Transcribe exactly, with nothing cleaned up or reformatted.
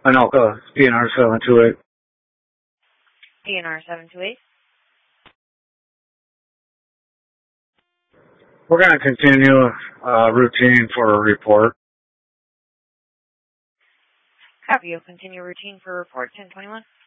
Anoka, D N R seven two eight. D N R seven two eight. We're going to continue uh, routine for a report. Copy. You'll continue routine for report ten twenty-one.